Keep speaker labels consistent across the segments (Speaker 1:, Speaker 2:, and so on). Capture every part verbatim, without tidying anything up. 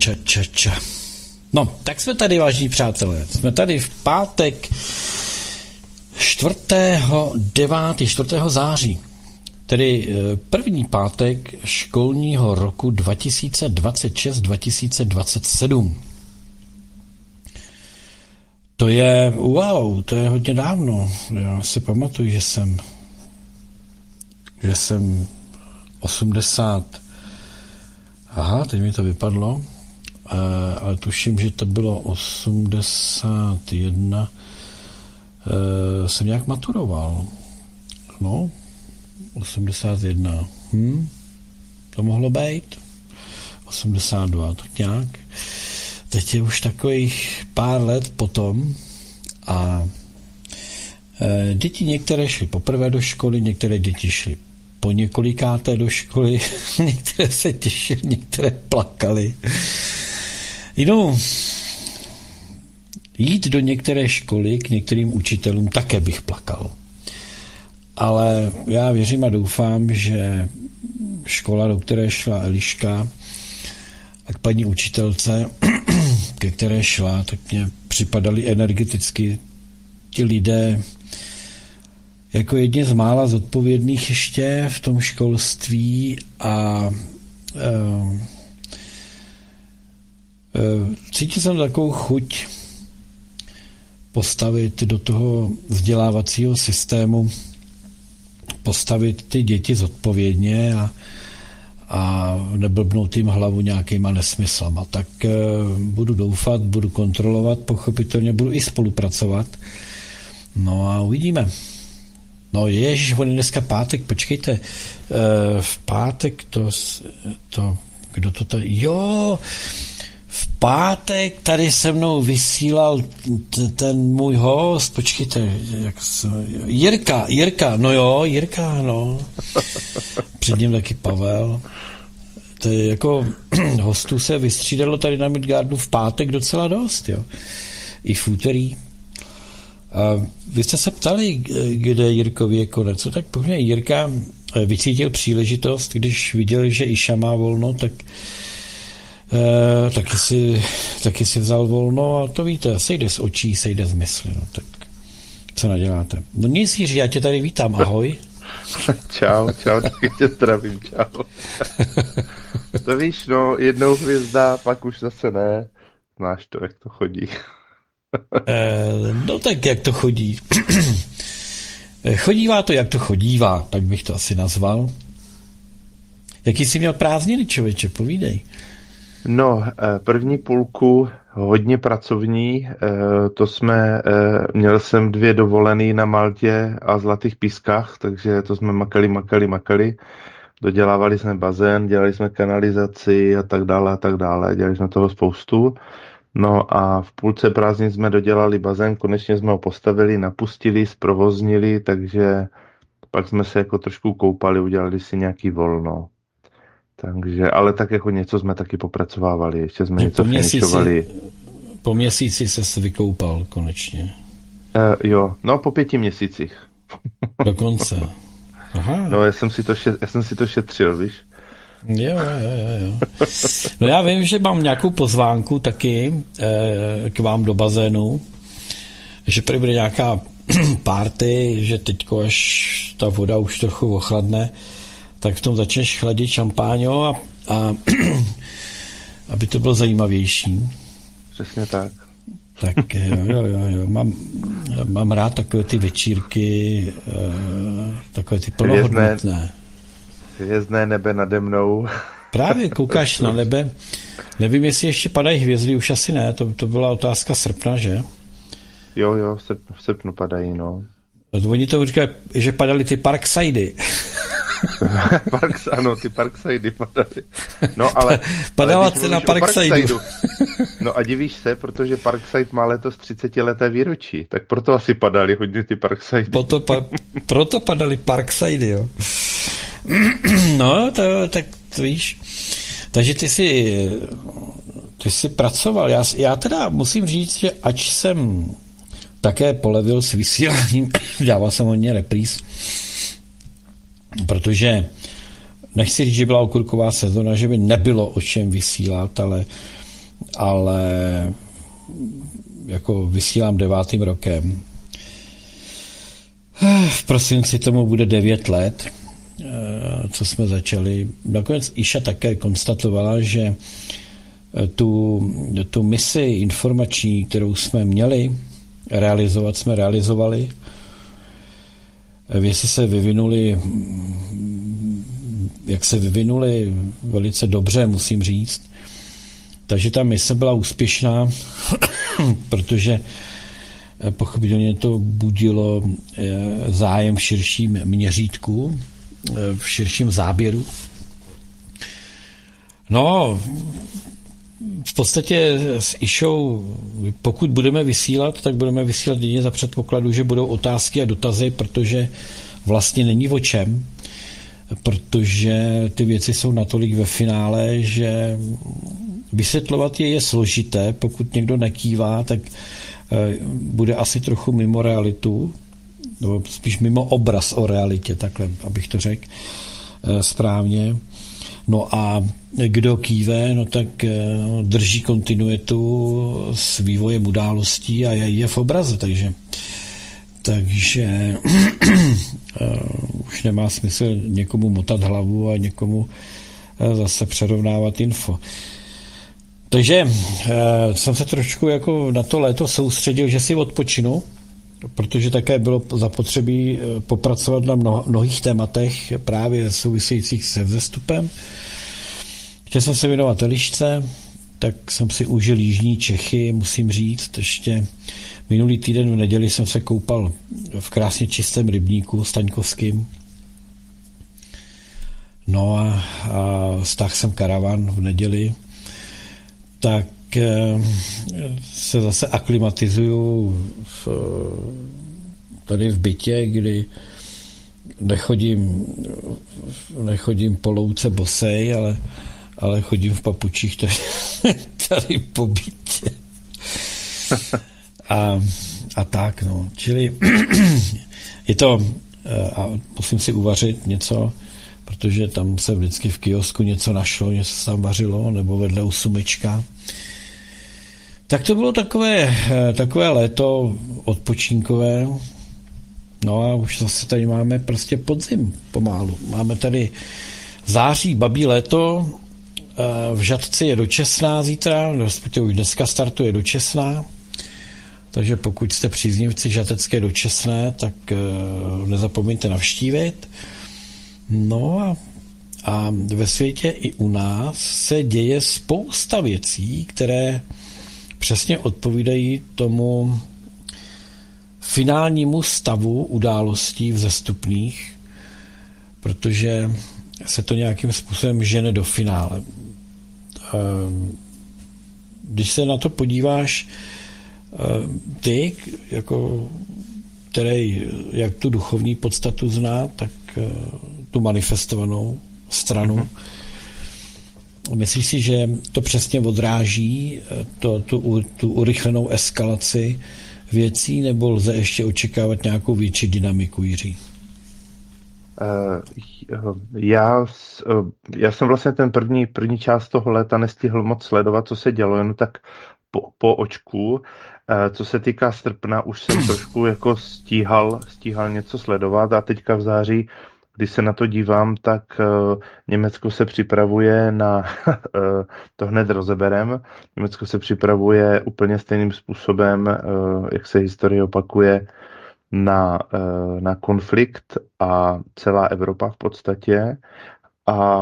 Speaker 1: ča, ča, ča. No, tak jsme tady, vážní přátelé. Jsme tady v pátek čtvrtého devátého čtvrtého září. Tedy první pátek školního roku dva tisíce dvacet šest dva tisíce dvacet sedm. To je, wow, to je hodně dávno. Já si pamatuju, že jsem že jsem osmdesát, aha, teď mi to vypadlo, ale tuším, že to bylo osmdesát jedna, jsem nějak maturoval. No, osmdesát jedna. Hm, to mohlo být. osmdesát dva, tak nějak. Teď je už takových pár let potom a e, děti některé šly poprvé do školy, některé děti šly po několikáté do školy, některé se těšily, některé plakaly. Jinou, jít do některé školy k některým učitelům také bych plakal. Ale já věřím a doufám, že škola, do které šla Eliška, a k paní učitelce, ke které šla, tak mě připadali energeticky ti lidé jako jedni z mála zodpovědných ještě v tom školství a uh, uh, cítil jsem takovou chuť postavit do toho vzdělávacího systému, postavit ty děti zodpovědně a a neblbnout jim hlavu nějakýma nesmyslama. Tak e, budu doufat, budu kontrolovat, pochopitelně budu i spolupracovat. No a uvidíme. No ježiš, on je dneska pátek, počkejte. E, v pátek to, to, kdo to tady, jo, v pátek tady se mnou vysílal t, ten můj host, počkejte, jak se, Jirka, Jirka, no jo, Jirka, no. Před ním taky Pavel. To je jako hostů se vystřídalo tady na Midgardu v pátek docela dost, jo. I v úterý. A vy jste se ptali, kde Jirkovi je konec. Co tak pochně Jirka vycítil příležitost, když viděl, že Iša má volno, tak eh, taky, si, taky si vzal volno a to víte, sejde z očí, sejde z mysli. No, tak co naděláte? No nic, Jiří, já tě tady vítám, ahoj.
Speaker 2: Čau, čau, taky tě zdravím, čau. To víš, no, jednou hvězda, pak už zase ne. Znáš to, jak to chodí.
Speaker 1: eh, no tak, jak to chodí. Chodívá to, jak to chodívá, tak bych to asi nazval. Jaký jsi měl prázdniny, člověče, povídej.
Speaker 2: No, první půlku hodně pracovní, to jsme, měl jsem dvě dovolený na Maltě a Zlatých pískách, takže to jsme makali, makali, makali. Dodělávali jsme bazén, dělali jsme kanalizaci a tak dále a tak dále, dělali jsme toho spoustu. No a v půlce prázdnin jsme dodělali bazén, konečně jsme ho postavili, napustili, zprovoznili, takže pak jsme se jako trošku koupali, udělali si nějaký volno. Takže, ale tak jako něco jsme taky popracovávali, ještě jsme něco finišovali.
Speaker 1: Po měsíci se vykoupal konečně.
Speaker 2: Uh, jo, no po pěti měsících.
Speaker 1: Dokonce. Aha.
Speaker 2: No já jsem si to, šet, já jsem si to šetřil, víš?
Speaker 1: Jo, jo, jo, jo. No já vím, že mám nějakou pozvánku taky eh, k vám do bazénu, že prý bude nějaká party, že teďko až ta voda už trochu ochladne, tak v tom začneš chladit šampáňo a, a aby to bylo zajímavější.
Speaker 2: Přesně tak.
Speaker 1: Tak jo, jo, jo, jo. Mám, mám rád takové ty večírky, takové ty plnohodnotné.
Speaker 2: Hvězdné nebe nade mnou.
Speaker 1: Právě koukáš na nebe. Nevím, jestli ještě padají hvězdy, už asi ne, to, to byla otázka srpna, že?
Speaker 2: Jo, jo, v srpnu, v srpnu padají, no.
Speaker 1: Oni to říkají, že padaly ty Parksidy.
Speaker 2: Parks, ano, ty Parksidy padaly. No, ale...
Speaker 1: Padala cena Parksidu.
Speaker 2: No a divíš se, protože Parkside má letos třicetileté výročí, tak proto asi padaly hodně ty Parksidy.
Speaker 1: Proto, pa, proto padaly Parksidy, jo. No, to, tak to víš. Takže ty jsi, ty jsi pracoval. Já, já teda musím říct, že ač jsem také polevil s vysíláním, dával jsem hodně repríz, protože nechci říct, že byla okurková sezona, že by nebylo o čem vysílat, ale ale jako vysílám devátým rokem. V prosinci tomu bude devět let, co jsme začali. Nakonec Iša také konstatovala, že tu, tu misi informační, kterou jsme měli realizovat, jsme realizovali. Věci se vyvinuly, jak se vyvinuly, velice dobře, musím říct. Takže ta mise byla úspěšná, protože pochopitelně to budilo zájem v širším měřítku, v širším záběru. No, v podstatě s Išou, pokud budeme vysílat, tak budeme vysílat jedině za předpokladu, že budou otázky a dotazy, protože vlastně není o čem, protože ty věci jsou natolik ve finále, že vysvětlovat je je složité. Pokud někdo nekývá, tak bude asi trochu mimo realitu, nebo spíš mimo obraz o realitě, takhle, abych to řekl správně. No a kdo kýve, no tak drží kontinuitu s vývojem událostí a je v obraze, takže, takže už nemá smysl někomu motat hlavu a někomu zase přerovnávat info. Takže jsem se trošku jako na to léto soustředil, že si odpočinu, protože také bylo zapotřebí popracovat na mnoho, mnohých tématech právě souvisejících se vzestupem. Chtěl jsem se věnovat Elišce, tak jsem si užil Jižní Čechy, musím říct. Ještě minulý týden v neděli jsem se koupal v krásně čistém rybníku staňkovským. No a, a stáhl jsem karavan v neděli, tak se zase aklimatizuju v, tady v bytě, kdy nechodím, nechodím po louce bosej, ale, ale chodím v papučích tady, tady po bytě. A, a tak, no. Čili je to, a musím si uvařit něco, protože tam se vždycky v kiosku něco našlo, něco se tam vařilo, nebo vedle u sumečka. Tak to bylo takové, takové léto odpočinkové. No a už zase tady máme prostě podzim pomálu. Máme tady září, babí léto, v Žatci je dočasná zítra, respektive už dneska startuje dočasná, takže pokud jste příznivci žatecké dočasné, tak nezapomeňte navštívit. No a, a ve světě i u nás se děje spousta věcí, které přesně odpovídají tomu finálnímu stavu událostí vzestupných, protože se to nějakým způsobem žene do finále. Když se na to podíváš, ty, jako, který jak tu duchovní podstatu zná, tak tu manifestovanou stranu, mm-hmm. Myslíš si, že to přesně odráží to, tu, tu urychlenou eskalaci věcí, nebo lze ještě očekávat nějakou větší dynamiku, Jiří?
Speaker 2: Já, já jsem vlastně ten první, první část toho léta nestihl moc sledovat, co se dělo, jen tak po, po očku. Co se týká srpna, už jsem trošku jako stíhal, stíhal něco sledovat a teďka v září, když se na to dívám, tak uh, Německo se připravuje na, uh, to hned rozeberem, Německo se připravuje úplně stejným způsobem, uh, jak se historie opakuje, na, uh, na konflikt a celá Evropa v podstatě a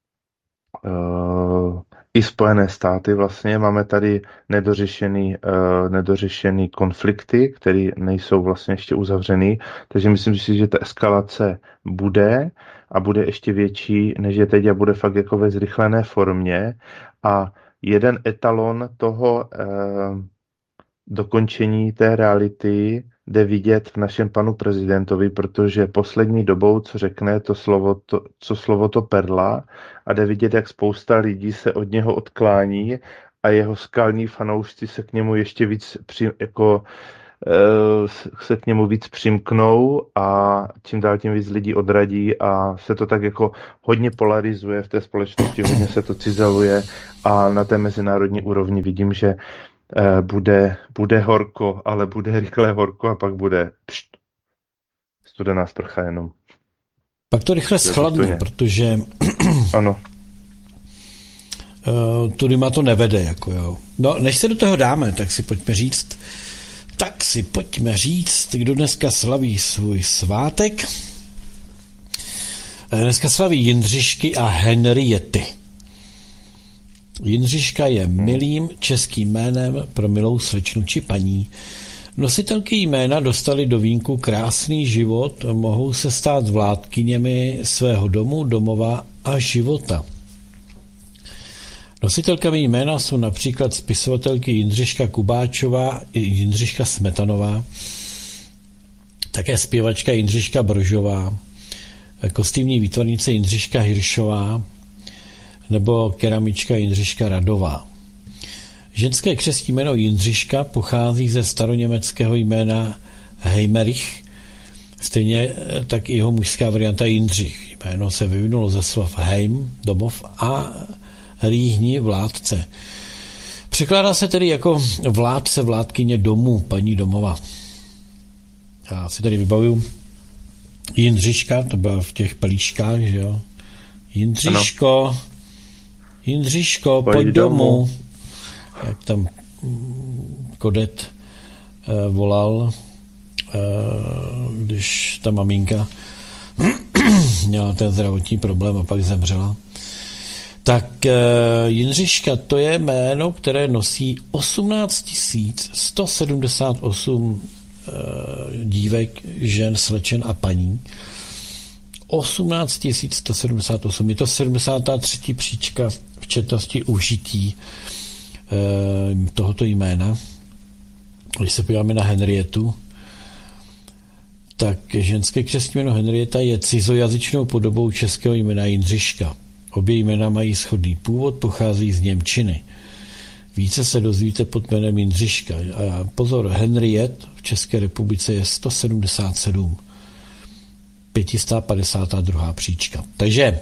Speaker 2: uh, i Spojené státy vlastně. Máme tady nedořešený, uh, nedořešený konflikty, které nejsou vlastně ještě uzavřený, takže myslím si, že ta eskalace bude a bude ještě větší, než je teď a bude fakt jako ve zrychlené formě a jeden etalon toho uh, dokončení té reality jde vidět v našem panu prezidentovi, protože poslední dobou, co řekne, to slovo to, co slovo to perla a jde vidět, jak spousta lidí se od něho odklání a jeho skalní fanoušci se k němu ještě víc při, jako, se k němu víc přimknou a čím dál tím víc lidí odradí a se to tak jako hodně polarizuje v té společnosti, hodně se to cizeluje a na té mezinárodní úrovni vidím, že uh, bude, bude horko, ale bude rychle horko a pak bude pšt, studená sprcha jenom.
Speaker 1: Pak to rychle schladne, protože
Speaker 2: ano.
Speaker 1: Uh, tudyma to nevede. Jako jo. No, než se do toho dáme, tak si pojďme říct, tak si pojďme říct, kdo dneska slaví svůj svátek. Dneska slaví Jindřišky a Henriety. Jindřiška je milým českým jménem pro milou slečnu či paní. Nositelky jména dostaly do vínku krásný život, mohou se stát vládkyněmi svého domu, domova a života. Nositelkami jména jsou například spisovatelky Jindřiška Kubáčová i Jindřiška Smetanová, také zpěvačka Jindřiška Brožová, kostýmní výtvarnice Jindřiška Hiršová nebo keramička Jindřiška Radová. Ženské křestní jméno Jindřiška pochází ze staroněmeckého jména Heimerich, stejně tak i jeho mužská varianta Jindřich. Jméno se vyvinulo ze slov heim, domov, a rýhni, vládce. Překládá se tedy jako vládce, vládkyně domu, paní domova. Já si tady vybavuju Jindřiška, to byla v těch pelíškách, že jo. Jindřiško, ano. Jindřiško, pojď, pojď domů. domů. Jak tam Kodet eh, volal, eh, když ta maminka měla ten zdravotní problém a pak zemřela. Tak eh, Jindřiška, to je jméno, které nosí osmnáct tisíc sto sedmdesát osm eh, dívek, žen, slečen a paní. osmnáct tisíc sto sedmdesát osm. Je to sedmdesátá třetí příčka v četnosti užití eh, tohoto jména. Když se podíváme na Henrietu, tak ženské křestní jméno Henrieta je cizojazyčnou podobou českého jména Jindřiška. Obě jména mají shodný původ, pochází z němčiny. Více se dozvíte pod jménem Jindřiška. A pozor, Henriet v České republice je sto sedmdesát sedm. pět set padesát dva příčka. Takže,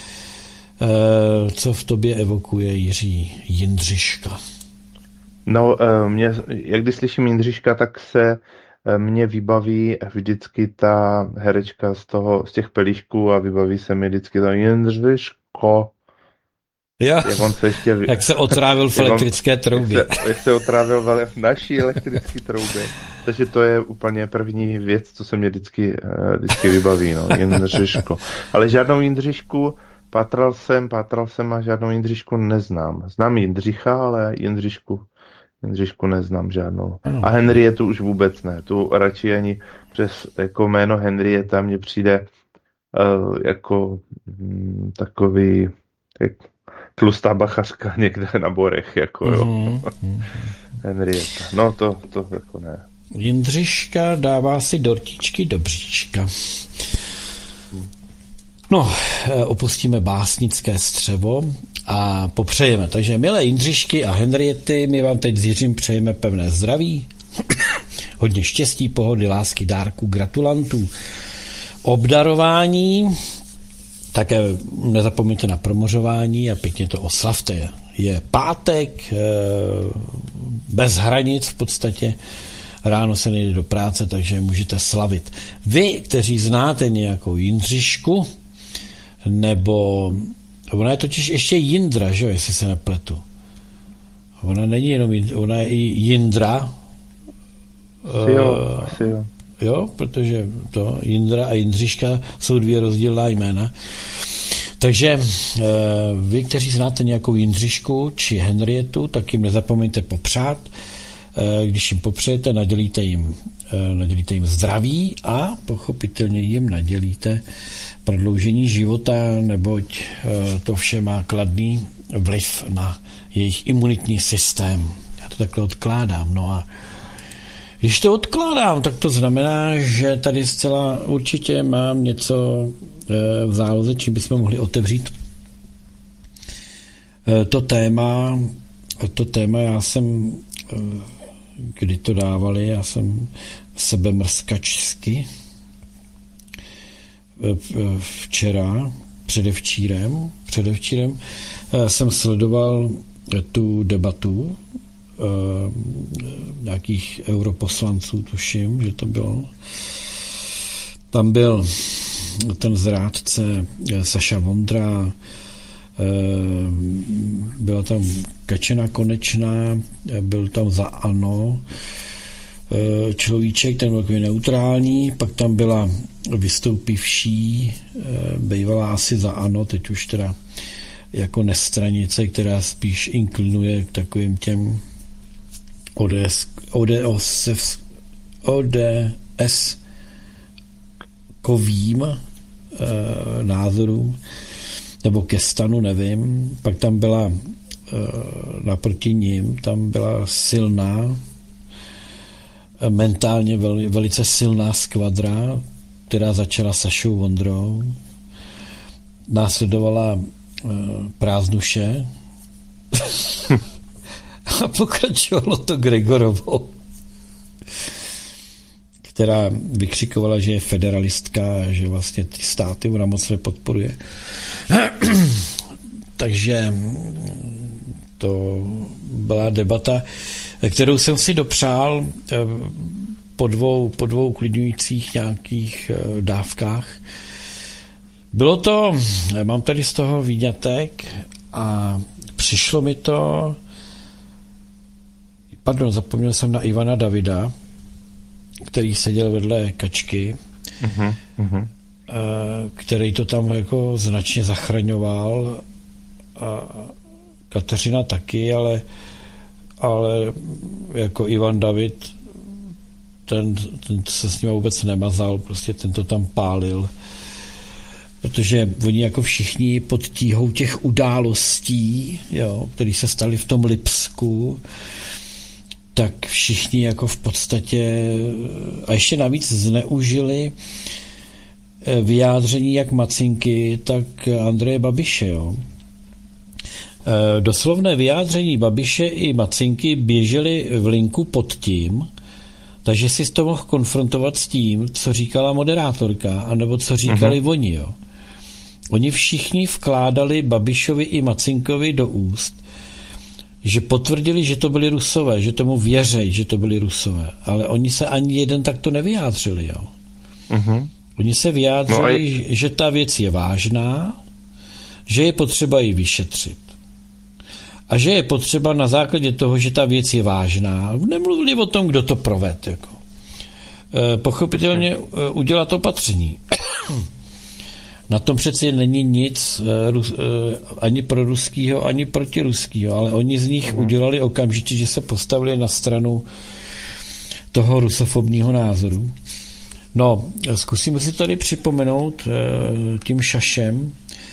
Speaker 1: co v tobě evokuje Jiří Jindřiška?
Speaker 2: No, mě, jak když slyším Jindřiška, tak se mě vybaví vždycky ta herečka z, toho, z těch pelíšků a vybaví se mi vždycky to Jindřiško.
Speaker 1: Jo,
Speaker 2: jak, on se ještě,
Speaker 1: jak se otrávil v elektrické troubě.
Speaker 2: Jak se, jak se otrávil v naší elektrické troubě. Takže to je úplně první věc, co se mě vždycky, vždycky vybaví, no, Jindřiško. Ale žádnou Jindřišku pátral jsem, pátral jsem a žádnou Jindřišku neznám. Znám Jindřicha, ale Jindřišku, Jindřišku neznám žádnou. Ano. A Henrietu už vůbec ne. Tu radši ani přes jako jméno Henrieta mně přijde uh, jako um, takový jak, tlustá bachařka někde na Borech, jako jo. Mm-hmm. Henrieta. No to, to jako ne.
Speaker 1: Jindřiška dává si dortičky do bříška. No, opustíme básnické střevo a popřejeme. Takže milé Jindřišky a Henriety, my vám teď s Jiřím přejeme pevné zdraví, hodně štěstí, pohody, lásky, dárků, gratulantů, obdarování, také nezapomeňte na promořování a pěkně to oslavte. Je pátek, bez hranic v podstatě, ráno se nejde do práce, takže můžete slavit. Vy, kteří znáte nějakou Jindřišku, nebo ona je totiž ještě Jindra, že jo, jestli se nepletu. Ona není jenom Jindra, ona je i Jindra.
Speaker 2: Jo, asi jo.
Speaker 1: Jo, protože to Jindra a Jindřiška jsou dvě rozdílná jména. Takže vy, kteří znáte nějakou Jindřišku či Henrietu, tak jim nezapomeňte popřát. Když jim popřejete, nadělíte jim, nadělíte jim zdraví a pochopitelně jim nadělíte prodloužení života, neboť to vše má kladný vliv na jejich imunitní systém. Já to takhle odkládám. No a když to odkládám, tak to znamená, že tady zcela určitě mám něco v záloze, čím bychom mohli otevřít to téma. To téma já jsem, kdy to dávali, já jsem sebemrskačsky včera, předevčírem, předevčírem jsem sledoval tu debatu nějakých europoslanců, tuším, že to bylo. Tam byl ten zrádce Saša Vondra, byla tam Kačena Konečná, byl tam za ANO človíček, ten byl takový neutrální, pak tam byla vystoupivší, bývalá asi za ANO, teď už teda jako nestranice, která spíš inklinuje k takovým těm ODS, ODS, ODS kovým e, názorům, nebo ke stanu, nevím. Pak tam byla e, naproti ním, tam byla silná, mentálně vel, velice silná skvadra, která začala Sašou Vondrou. Následovala e, Prázdnuše a pokračovalo to Gregorovou, která vykřikovala, že je federalistka, že vlastně ty státy ona moc nepodporuje. Takže to byla debata, kterou jsem si dopřál po dvou, po dvou uklidňujících nějakých dávkách. Bylo to, mám tady z toho výňatek a přišlo mi to, pardon, zapomněl jsem na Ivana Davida, který seděl vedle Kačky, uh-huh, uh-huh. který to tam jako značně zachraňoval. A Kateřina taky, ale, ale jako Ivan David, ten, ten se s ním vůbec nemazal, prostě ten to tam pálil. Protože oni jako všichni pod tíhou těch událostí, jo, které se staly v tom Lipsku, tak všichni jako v podstatě a ještě navíc zneužili vyjádření jak Macinky, tak Andreje Babiše. Jo. Doslovné vyjádření Babiše i Macinky běžely v linku pod tím, takže si to mohl konfrontovat s tím, co říkala moderátorka, anebo co říkali uh-huh. oni. Jo. Oni všichni vkládali Babišovi i Macinkovi do úst, že potvrdili, že to byli Rusové, že tomu věří, že to byli Rusové, ale oni se ani jeden takto nevyjádřili. Jo. Uh-huh. Oni se vyjádřili, no a... že ta věc je vážná, že je potřeba ji vyšetřit. A že je potřeba na základě toho, že ta věc je vážná, nemluvili o tom, kdo to proved. Jako. E, pochopitelně e, udělat opatření. Na tom přeci není nic e, rus, e, ani pro ruskýho, ani proti ruskýho, ale oni z nich udělali okamžitě, že se postavili na stranu toho rusofobního názoru. No, zkusíme si tady připomenout e, tím šašem,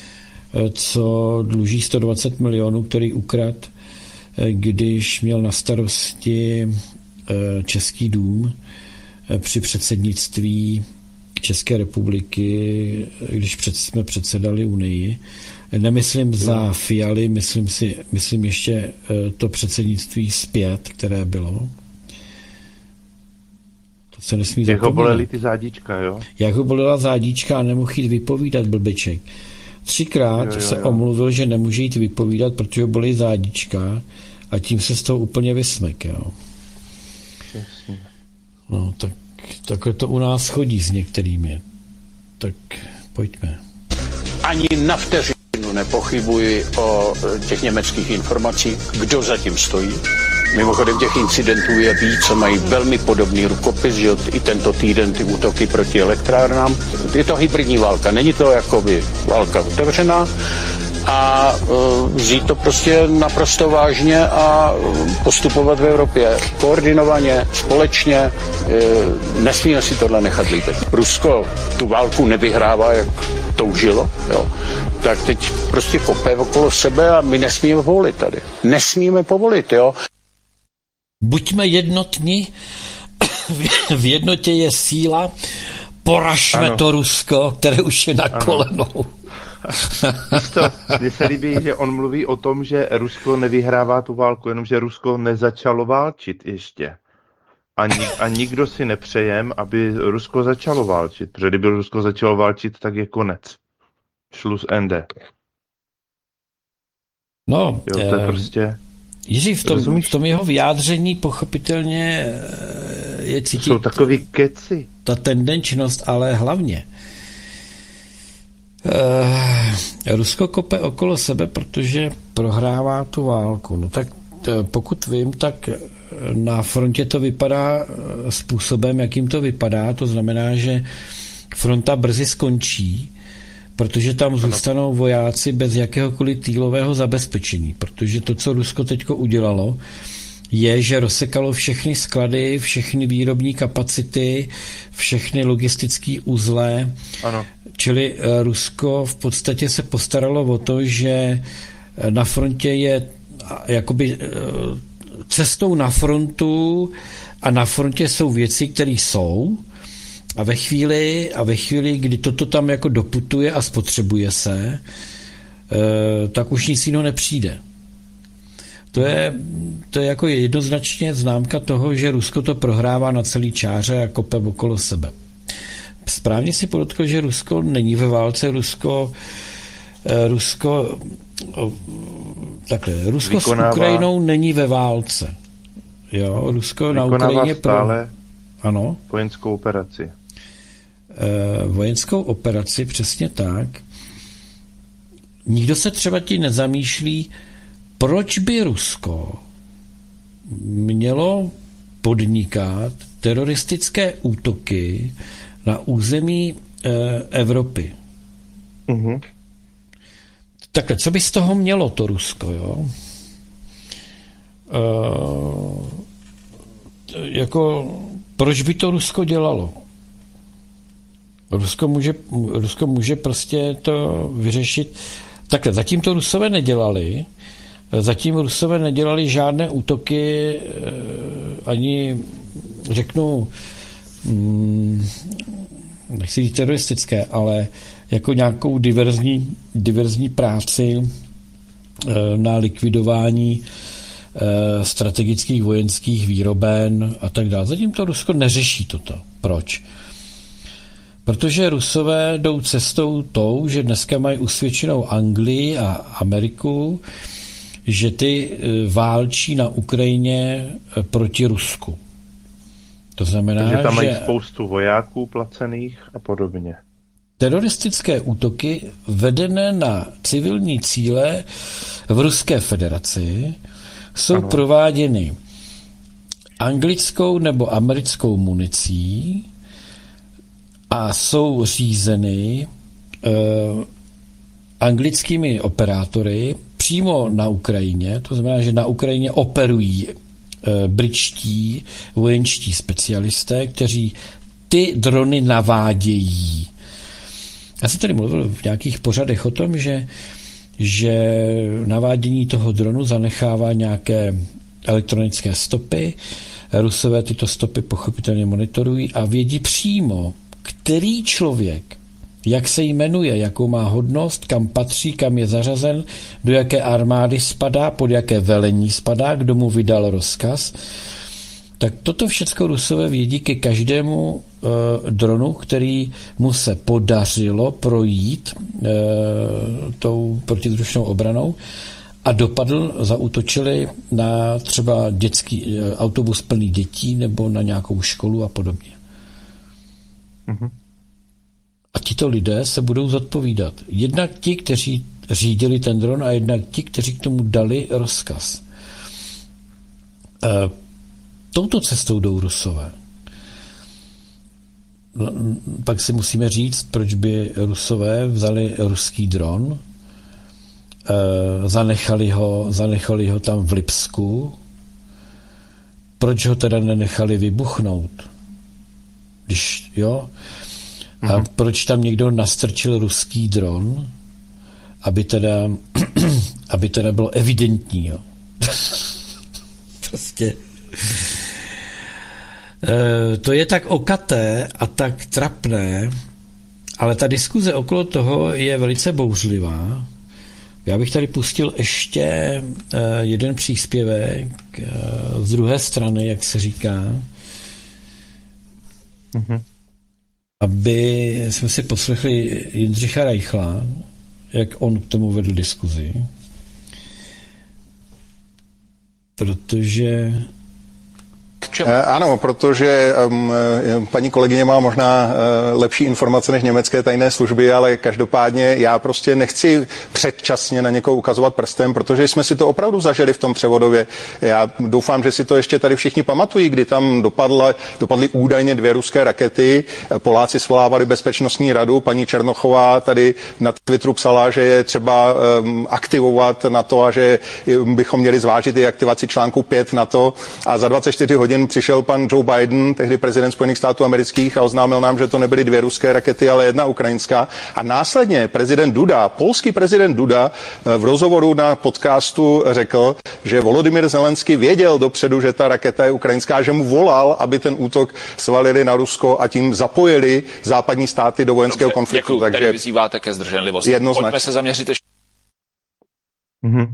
Speaker 1: co dluží sto dvacet milionů, který ukrad, když měl na starosti Český dům při předsednictví České republiky, když před, jsme předsedali Unii. Nemyslím za Fialy, myslím si, myslím ještě to předsednictví zpět, které bylo. To se nesmí zapomínat.
Speaker 2: Jak ho bolely ty zádička, jo?
Speaker 1: Jak ho bolela zádička a nemohl jít vypovídat, blbeček. Třikrát jo, jo, jo. se omluvil, že nemůže jít vypovídat, protože ho bolí zádička a tím se z toho úplně vysmek. Jo.
Speaker 2: Jasně.
Speaker 1: No, tak, takhle to u nás chodí s některými. Tak pojďme.
Speaker 3: Ani na vteřinu nepochybuji o těch německých informacích, kdo zatím stojí. Mimochodem těch incidentů je víc, co mají velmi podobný rukopis, že i tento týden ty útoky proti elektrárnám. Je to hybridní válka, není to jakoby válka otevřená a uh, vzít to prostě naprosto vážně a postupovat v Evropě koordinovaně, společně. Uh, nesmíme si tohle nechat líbit. Rusko tu válku nevyhrává, jak toužilo, jo. Tak teď prostě kope okolo sebe a my nesmíme povolit tady. Nesmíme povolit, jo.
Speaker 1: Buďme jednotní, v jednotě je síla, poražme ano. to Rusko, které už je na ano. kolenou.
Speaker 2: Mně se líbí, že on mluví o tom, že Rusko nevyhrává tu válku, jenomže Rusko nezačalo válčit ještě. A, nik, a nikdo si nepřejem, aby Rusko začalo válčit, protože kdyby Rusko začalo válčit, tak je konec. Šluz ende.
Speaker 1: No,
Speaker 2: Jo, to je prostě...
Speaker 1: Jiří, v tom, v tom jeho vyjádření pochopitelně je cítit...
Speaker 2: Jsou takový keci.
Speaker 1: Ta tendenčnost, ale hlavně uh, Rusko kope okolo sebe, protože prohrává tu válku. No tak pokud vím, tak na frontě to vypadá způsobem, jakým to vypadá. To znamená, že fronta brzy skončí, protože tam zůstanou vojáci bez jakéhokoliv týlového zabezpečení. Protože to, co Rusko teďko udělalo, je, že rozsekalo všechny sklady, všechny výrobní kapacity, všechny logistické uzle.
Speaker 2: Ano.
Speaker 1: Čili Rusko v podstatě se postaralo o to, že na frontě je jakoby cestou na frontu a na frontě jsou věci, které jsou a ve chvíli, a ve chvíli, kdy toto tam jako doputuje a spotřebuje se, tak už nic jiného nepřijde. To je, to je jako jednoznačně známka toho, že Rusko to prohrává na celý čáře a kope okolo sebe. Správně si podotkl, že Rusko není ve válce, Rusko Rusko takhle, Rusko vykonává, s Ukrajinou není ve válce. Jo, Rusko na Ukrajině
Speaker 2: stále
Speaker 1: pro... ano.
Speaker 2: vojenskou operaci.
Speaker 1: E, vojenskou operaci, přesně tak. Nikdo se třeba ti nezamýšlí, proč by Rusko mělo podnikat teroristické útoky na území e, Evropy.
Speaker 2: Mhm.
Speaker 1: Takhle, co by z toho mělo to Rusko, jo? E, jako, proč by to Rusko dělalo? Rusko může, Rusko může prostě to vyřešit. Takhle, zatím to Rusové nedělali, zatím Rusové nedělali žádné útoky, ani, řeknu, hm, nechci říct teroristické, ale jako nějakou diverzní, diverzní práci na likvidování strategických vojenských výroben a tak dále. Zatím to Rusko neřeší toto. Proč? Protože Rusové jdou cestou tou, že dneska mají usvědčenou Anglii a Ameriku, že ty válčí na Ukrajině proti Rusku. To znamená,
Speaker 2: Takže tam mají
Speaker 1: že
Speaker 2: spoustu vojáků placených a podobně.
Speaker 1: Teroristické útoky vedené na civilní cíle v Ruské federaci jsou ano. prováděny anglickou nebo americkou municí a jsou řízeny eh, anglickými operátory přímo na Ukrajině. To znamená, že na Ukrajině operují eh, britští vojenští specialisté, kteří ty drony navádějí. Já jsem tady mluvil v nějakých pořadech o tom, že, že navádění toho dronu zanechává nějaké elektronické stopy. Rusové tyto stopy pochopitelně monitorují a vědí přímo, který člověk, jak se jmenuje, jakou má hodnost, kam patří, kam je zařazen, do jaké armády spadá, pod jaké velení spadá, kdo mu vydal rozkaz. Tak toto všechno Rusové vědí ke každému e, dronu, který mu se podařilo projít e, tou protizdušnou obranou a dopadl, zaútočili na třeba dětský e, autobus plný dětí nebo na nějakou školu a podobně. Mm-hmm. A tito lidé se budou zodpovídat. Jednak ti, kteří řídili ten dron a jednak ti, kteří k tomu dali rozkaz. E, Touto cestou jdou Rusové. Pak si musíme říct, proč by Rusové vzali ruský dron, zanechali ho, zanechali ho tam v Lipsku, proč ho teda nenechali vybuchnout? Když, jo? A mm-hmm. proč tam někdo nastrčil ruský dron, aby teda, aby teda bylo evidentní, jo? Prostě to je tak okaté a tak trapné, ale ta diskuze okolo toho je velice bouřlivá. Já bych tady pustil ještě jeden příspěvek z druhé strany, jak se říká, mm-hmm. aby jsme si poslechli Jindřicha Reichla, jak on k tomu vedl diskuzi. protože...
Speaker 4: Ano, protože um, paní kolegyně má možná uh, lepší informace než německé tajné služby, ale každopádně já prostě nechci předčasně na někoho ukazovat prstem, protože jsme si to opravdu zažili v tom Převodově. Já doufám, že si to ještě tady všichni pamatují, kdy tam dopadly, dopadly údajně dvě ruské rakety. Poláci svolávali bezpečnostní radu, paní Černochová tady na Twitteru psala, že je třeba um, aktivovat na to a že bychom měli zvážit i aktivaci článku pět na to a za dvacet čtyři hodin přišel pan Joe Biden, tehdy prezident Spojených států amerických, a oznámil nám, že to nebyly dvě ruské rakety, ale jedna ukrajinská. A následně prezident Duda, polský prezident Duda v rozhovoru na podcastu řekl, že Volodymyr Zelenský věděl dopředu, že ta raketa je ukrajinská, že mu volal, aby ten útok svalili na Rusko a tím zapojili západní státy do vojenského
Speaker 5: Dobře,
Speaker 4: konfliktu.
Speaker 5: Děkuji,
Speaker 4: takže
Speaker 5: vyzýváte ke zdrženlivosti.
Speaker 4: Jednoznačně.
Speaker 5: Pojďme se zaměřit ještě.
Speaker 2: Mm-hmm.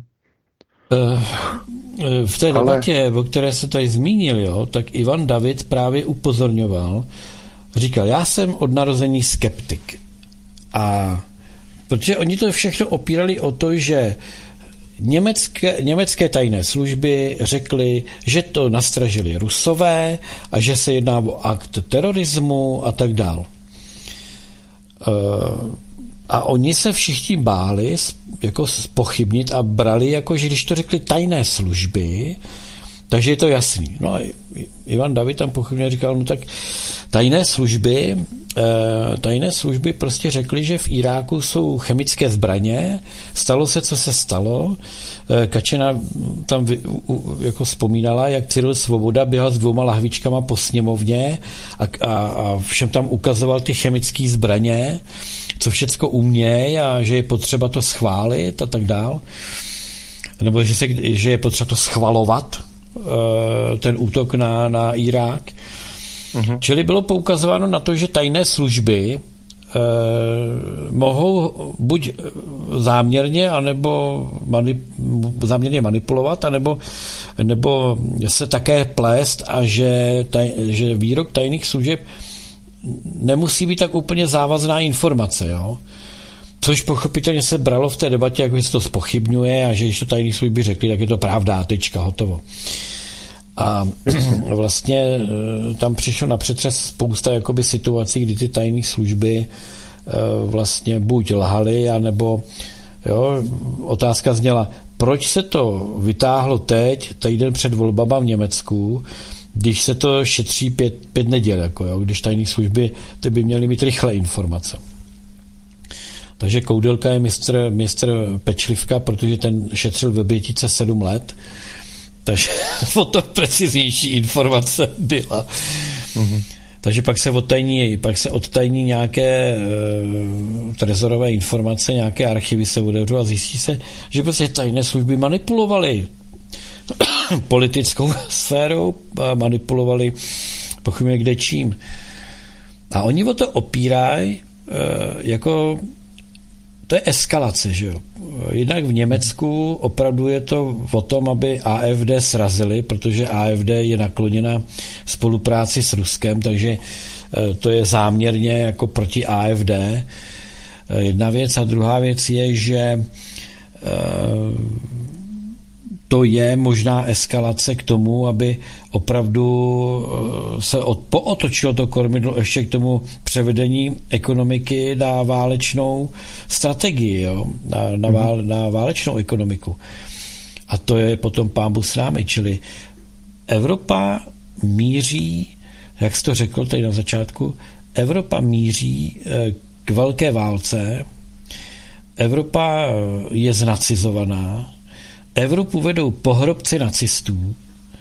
Speaker 1: V té debatě, Ale... o které se tady zmínil, jo, tak Ivan David právě upozorňoval, říkal, já jsem od narození skeptik. A protože oni to všechno opírali o to, že německé, německé tajné služby řekly, že to nastražili Rusové a že se jedná o akt terorismu a tak dál. Uh, A oni se všichni báli jako pochybnit a brali, jako, že když to řekli tajné služby, takže je to jasný. No a Ivan David tam pochybně říkal, no tak tajné služby, tajné služby prostě řekli, že v Iráku jsou chemické zbraně, stalo se, co se stalo. Kačena tam jako vzpomínala, jak Cyril Svoboda běhal s dvouma lahvičkama po sněmovně a, a, a všem tam ukazoval ty chemické zbraně, co všecko umějí a že je potřeba to schválit a tak dál. Nebo že, se, že je potřeba to schvalovat, ten útok na, na Irák. Uh-huh. Čili bylo poukazováno na to, že tajné služby eh, mohou buď záměrně, anebo manip, záměrně manipulovat, anebo, nebo se také plést a že, taj, že výrok tajných služeb nemusí být tak úplně závazná informace, jo? Což pochopitelně se bralo v té debatě, jako se to zpochybňuje a že když to tajné služby řekli, tak je to pravda, tečka, hotovo. A vlastně tam přišlo na přetřes spousta jakoby situací, kdy ty tajné služby vlastně buď lhaly, anebo jo, otázka zněla, proč se to vytáhlo teď, týden před volbama v Německu, když se to šetří pět, pět neděl, jako, jo, když tajné služby ty by měly mít rychlé informace. Takže Koudelka je mistr, mistr pečlivka, protože ten šetřil ve Bětice sedm let, takže o to preciznější informace byla. Mm-hmm. Takže pak se odtajní, pak se odtajní nějaké e, trezorové informace, nějaké archivy se otevřou a zjistí se, že prostě tajné služby manipulovaly politickou sférou a manipulovali pochybně kde čím. A oni o to opírají e, jako to je eskalace, že jo. Jednak v Německu opravdu je to o tom, aby A F D srazili, protože A F D je nakloněna spolupráci s Ruskem, takže to je záměrně jako proti A F D. Jedna věc a druhá věc je, že to je možná eskalace k tomu, aby opravdu se od, pootočilo to kormidlo ještě k tomu převedení ekonomiky na válečnou strategii, jo? Na, na, vál, na válečnou ekonomiku. A to je potom pánbůh s námi, čili Evropa míří, jak jsi to řekl tady na začátku, Evropa míří k velké válce, Evropa je znacizovaná, Evropu vedou pohrobci nacistů,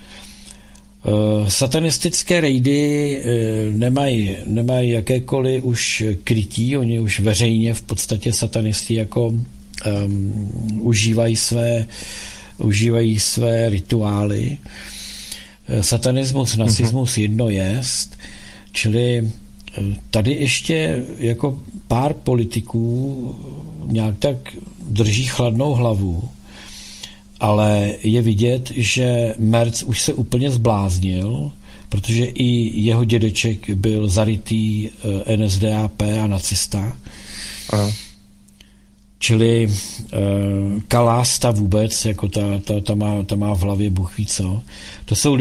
Speaker 1: satanistické rejdy nemají, nemají jakékoliv už krytí, oni už veřejně v podstatě satanisti jako um, užívají své, užívají své rituály. Satanismus, nacismus jedno jest, čili tady ještě jako pár politiků nějak tak drží chladnou hlavu, ale je vidět, že Merz už se úplně zbláznil, protože i jeho dědeček byl zarytý N S D A P a nacista. Aha. čili e, kalásta vůbec, jako ta, ta, ta, má, ta má v hlavě Bůh ví co. To jsou